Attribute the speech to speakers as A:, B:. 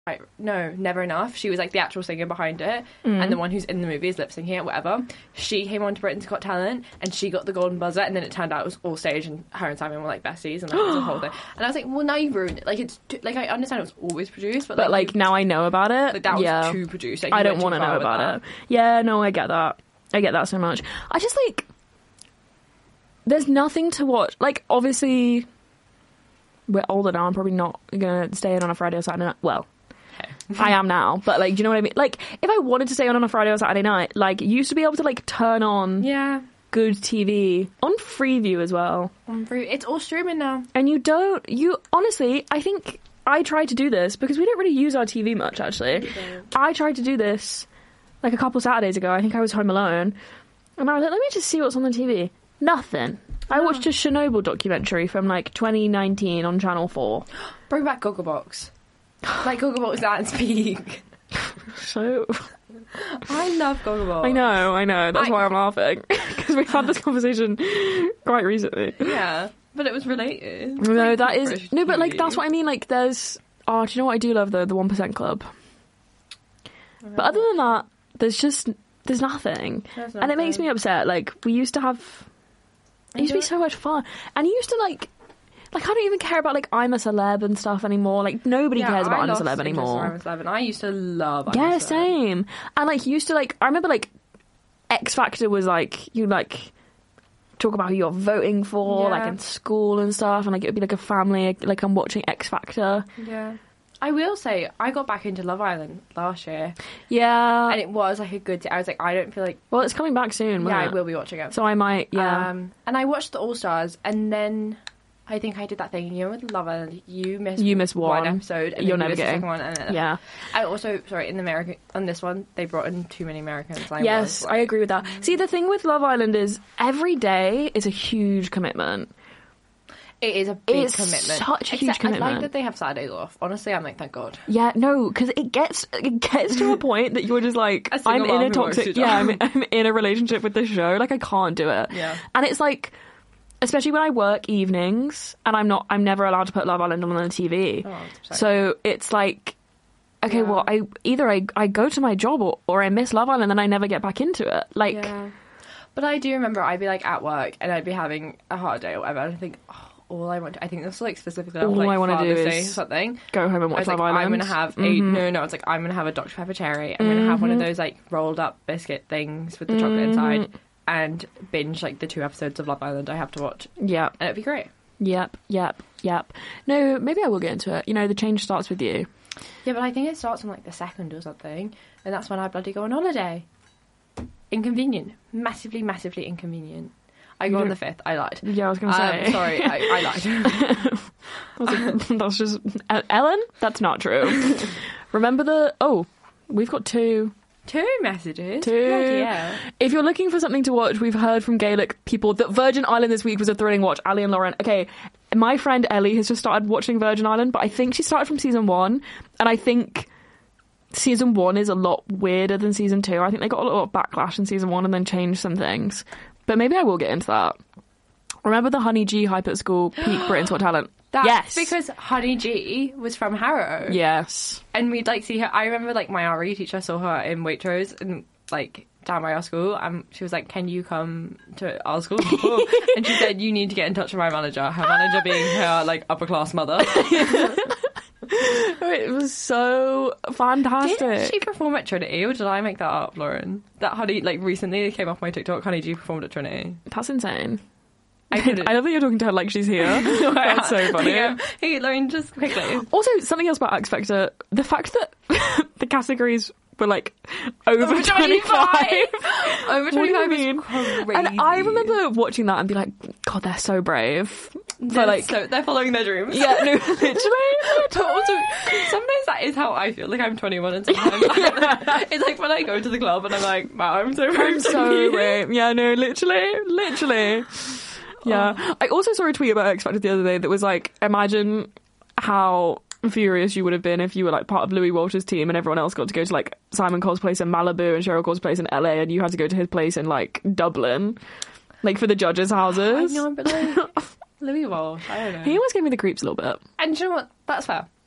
A: no, Never Enough. She was like the actual singer behind it, and the one who's in the movie is lip syncing it, whatever. She came on to Britain's Got Talent, and she got the golden buzzer, and then it turned out it was all stage, and her and Simon were like besties, and like, it was a whole thing. And I was like, well, now you've ruined it. Like, it's like, I understand it was always produced, but like
B: now I know about it.
A: Like, that was too produced. Like,
B: I don't want to know about it. Yeah, no, I get that. I get that so much. I just like, there's nothing to watch. Like, obviously, we're older now. I'm probably not gonna stay in on a Friday or Saturday night. Well, I am now, but like, do you know what I mean? Like, if I wanted to stay on a Friday or Saturday night, like, you used to be able to like turn on good TV on Freeview as well.
A: It's all streaming now,
B: and you honestly, I think I tried to do this because we don't really use our TV much. Actually, I tried to do this like a couple Saturdays ago. I think I was home alone, and I was like, let me just see what's on the TV. Nothing. I watched a Chernobyl documentary from like 2019 on Channel 4.
A: Bring back Gogglebox. Like Gogglebox at its peak.
B: So
A: I love Gogglebox.
B: I know. That's why I'm laughing, because we've had this conversation quite recently.
A: Yeah, but it was related.
B: No,
A: like,
B: that is no, but like that's what I mean. Like, there's do you know what I do love? The 1% Club. But other than that, there's nothing, and it makes me upset. Like, we used to have. It used to be so much fun, and you used to like I don't even care about like I'm a Celeb and stuff anymore. Like, nobody cares about I'm a Celeb anymore.
A: I'm a Celeb, and I used to love I'm
B: a Celeb.
A: Same.
B: And like, used to like, I remember like X Factor was like, you like talk about who you're voting for, like in school and stuff, and like it would be like a family, like I'm watching X Factor.
A: Yeah. I will say, I got back into Love Island last year.
B: Yeah.
A: And it was like a good... I was like, I don't feel like...
B: Well, it's coming back soon,
A: I will be watching it.
B: So I might,
A: And I watched the All-Stars, and then I think I did that thing, you know, with Love Island, you miss one episode, and
B: you're
A: then
B: never getting
A: the second one. And I also, on this one, they brought in too many Americans.
B: Yes, I agree with that. See, the thing with Love Island is every day is a huge commitment.
A: It is a big commitment.
B: Such a huge commitment.
A: I like that they have Saturdays off. Honestly, I'm like, thank God.
B: Yeah, no, because it gets to a point that you're just like, I'm in a toxic... Yeah, I'm in a relationship with this show. Like, I can't do it.
A: Yeah.
B: And it's like, especially when I work evenings, and I'm never allowed to put Love Island on the TV.
A: Oh,
B: so it's like, okay, well, I go to my job or I miss Love Island and I never get back into it. Like... Yeah.
A: But I do remember I'd be like at work and I'd be having a hard day or whatever, and I think... all I want to, I think this was like specifically
B: all
A: like
B: I want to do
A: is
B: or
A: something.
B: Go home and watch Love Island.
A: I'm going to have it's like I'm going to have a Dr. Pepper cherry. I'm going to have one of those like rolled up biscuit things with the chocolate inside and binge like the 2 episodes of Love Island I have to watch.
B: Yeah.
A: And it'd be great.
B: Yep. No, maybe I will get into it. You know, the change starts with you.
A: Yeah, but I think it starts on like the 2nd or something, and that's when I bloody go on holiday. Inconvenient. Massively, massively inconvenient. I go on the 5th. I lied.
B: Yeah, I was going to say.
A: Sorry, I lied.
B: That's just... Ellen? That's not true. Remember we've got 2
A: messages?
B: 2.
A: Yeah.
B: If you're looking for something to watch, we've heard from Gaelic people that Virgin Island this week was a thrilling watch. Ali and Lauren. Okay, my friend Ellie has just started watching Virgin Island, but I think she started from season 1, and I think... season 1 is a lot weirder than season 2. I think they got a lot of backlash in season 1 and then changed some things. But maybe I will get into that. Remember the Honey G hype at school, peak Britain's Got Talent?
A: Yes. Because Honey G was from Harrow.
B: Yes.
A: And we'd like see her. I remember like my RE teacher saw her in Waitrose and like down by our school, and she was like, can you come to our school? And she said, you need to get in touch with my manager. Her manager being her like upper class mother.
B: It was so fantastic.
A: Did she perform at Trinity, or did I make that up, Lauren? That Honey, like recently it came off my TikTok, Honey G performed at Trinity.
B: That's insane. I love that you're talking to her like she's here. That's so funny.
A: Hey, Lauren, just quickly.
B: Also, something else about X Factor, the fact that the categories were like over 25.
A: Over 25 is crazy.
B: And I remember watching that and be like, God, they're so brave.
A: They're following their dreams.
B: Yeah, no, literally.
A: But also, sometimes that is how I feel. Like, I'm 21 and sometimes it's like when I go to the club and I'm like, wow, I'm so brave.
B: I'm so brave. Yeah, no, literally. Yeah. I also saw a tweet about X Factor the other day that was like, imagine how furious you would have been if you were like part of Louis Walsh's team and everyone else got to go to like Simon Cole's place in Malibu and Cheryl Cole's place in LA, and you had to go to his place in like Dublin, like for the judges' houses.
A: I know, but like Louis Walsh, I don't know.
B: He always gave me the creeps a little bit.
A: And you know what? That's fair.